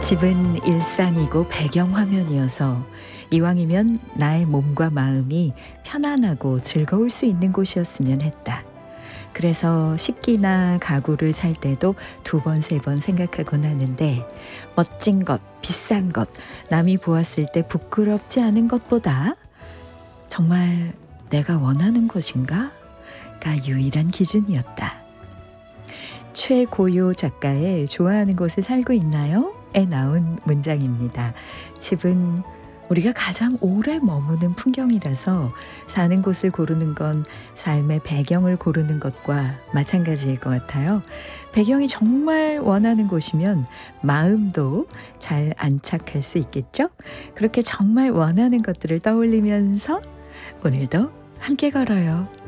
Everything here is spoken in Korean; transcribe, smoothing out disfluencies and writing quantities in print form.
집은 일상이고 배경화면이어서 이왕이면 나의 몸과 마음이 편안하고 즐거울 수 있는 곳이었으면 했다. 그래서 식기나 가구를 살 때도 두 번, 세 번 생각하곤 하는데 멋진 것, 비싼 것, 남이 보았을 때 부끄럽지 않은 것보다 정말 내가 원하는 것인가? 가 유일한 기준이었다. 최고요 작가의 좋아하는 곳에 살고 있나요? 에 나온 문장입니다. 집은 우리가 가장 오래 머무는 풍경이라서 사는 곳을 고르는 건 삶의 배경을 고르는 것과 마찬가지일 것 같아요. 배경이 정말 원하는 곳이면 마음도 잘 안착할 수 있겠죠? 그렇게 정말 원하는 것들을 떠올리면서 오늘도 함께 걸어요.